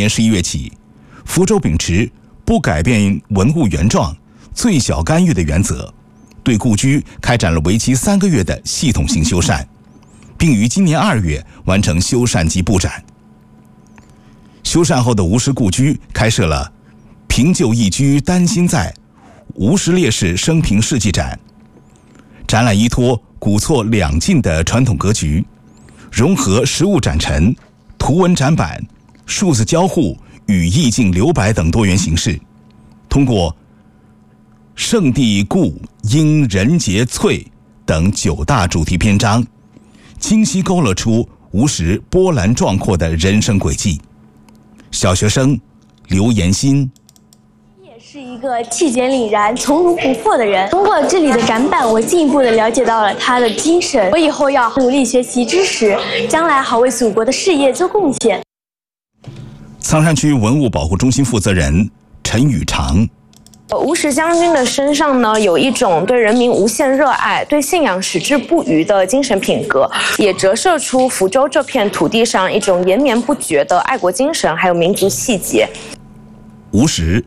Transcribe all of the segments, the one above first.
年11月起，福州秉持不改变文物原状、最小干预的原则，对故居开展了为期3个月的系统性修缮，并于今年2月完成修缮及布展。修缮后的吴氏故居开设了平旧一居丹心在吴氏烈士生平事迹展，展览依托古错两进的传统格局，融合实物展陈、图文展板、数字交互与意境留白等多元形式，通过圣地故应人杰粹等9大主题篇章，清晰勾勒出吴石波澜壮阔的人生轨迹。小学生刘延新是一个气节凛然、从容不迫的人。通过这里的展板，我进一步的了解到了他的精神。我以后要努力学习知识，将来好为祖国的事业做贡献。 苍山区文物保护中心负责人陈宇长。 吴石将军的身上呢，有一种对人民无限热爱、对信仰矢志不渝的精神品格，也折射出福州这片土地上一种延绵不绝的爱国精神，还有民族气节。 吴石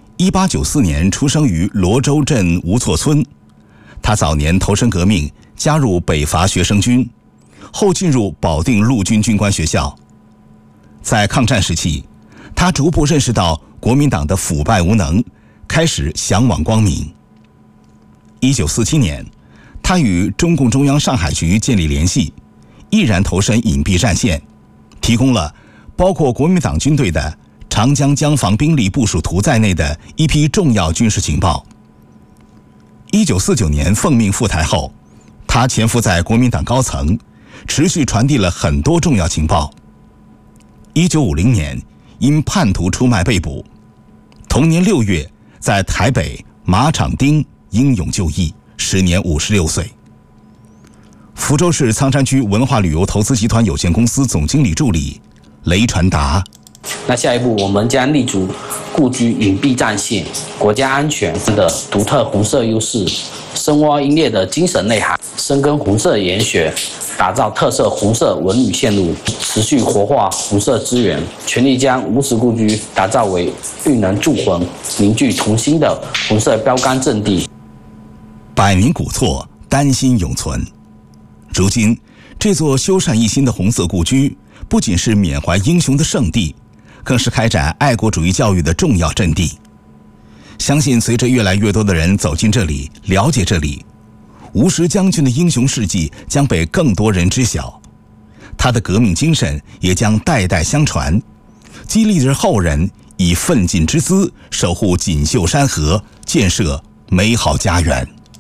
1894年出生于罗州镇吴错村，他早年投身革命，加入北伐学生军，后进入保定陆军军官学校。在抗战时期，他逐步认识到国民党的腐败无能，开始向往光明。1947年，他与中共中央上海局建立联系，毅然投身隐蔽战线，提供了包括国民党军队的长江江防兵力部署图在内的一批重要军事情报。1949年奉命赴台后，他潜伏在国民党高层，持续传递了很多重要情报。1950年因叛徒出卖被捕，同年6月在台北马场町英勇就义，时年56岁。福州市苍山区文化旅游投资集团有限公司总经理助理雷传达。 那下一步我们将立足故居隐蔽战线、国家安全的独特红色优势，深挖英烈的精神内涵，深耕红色研学，打造特色红色文旅线路，持续活化红色资源，全力将吴石故居打造为育人铸魂、凝聚同心的红色标杆阵地。 百年古厝，丹心永存。如今，这座修缮一新的红色故居，不仅是缅怀英雄的圣地，更是开展爱国主义教育的重要阵地。相信随着越来越多的人走进这里，了解这里，吴石将军的英雄事迹将被更多人知晓，他的革命精神也将代代相传，激励着后人以奋进之姿守护锦绣山河，建设美好家园。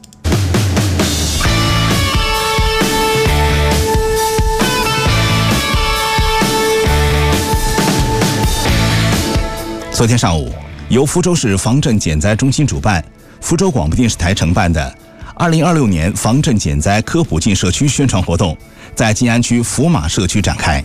昨天上午，由福州市防震减灾中心主办，福州广播电视台承办的2026年防震减灾科普进社区宣传活动在静安区福马社区展开。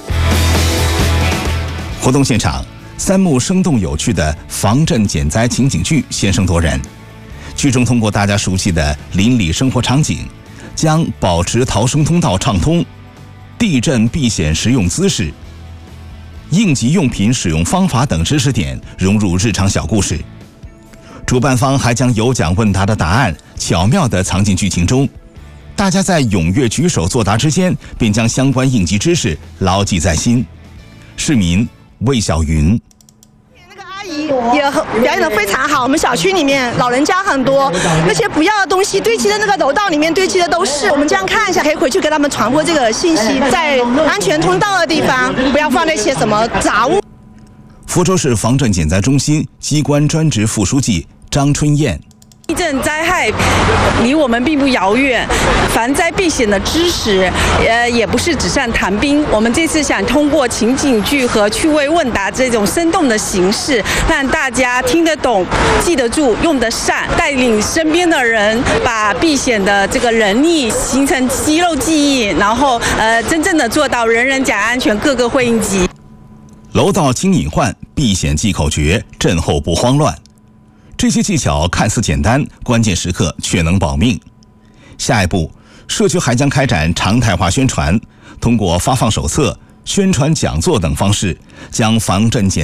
活动现场，3幕生动有趣的防震减灾情景剧现身夺人。剧中通过大家熟悉的邻里生活场景，将保持逃生通道畅通、地震避险实用姿势、应急用品使用方法等知识点融入日常小故事。主办方还将有奖问答的答案巧妙地藏进剧情中，大家在踊跃举手作答之间，便将相关应急知识牢记在心。市民魏小云。 那个阿姨也表演得非常好，我们小区里面老人家很多，那些不要的东西堆积的那个楼道里面堆积的都是，我们这样看一下，可以回去给他们传播这个信息，在安全通道的地方不要放那些什么杂物。 福州市防震减灾中心机关专职副书记张春燕。 地震灾害离我们并不遥远，防灾避险的知识，也不是纸上谈兵。我们这次想通过情景剧和趣味问答这种生动的形式，让大家听得懂、记得住、用得上，带领身边的人把避险的这个能力形成肌肉记忆，然后真正的做到人人讲安全，个个会应急。 楼道清隐患，避险记口诀，震后不慌乱。这些技巧看似简单，关键时刻却能保命。下一步，社区还将开展常态化宣传，通过发放手册、宣传讲座等方式，将防震减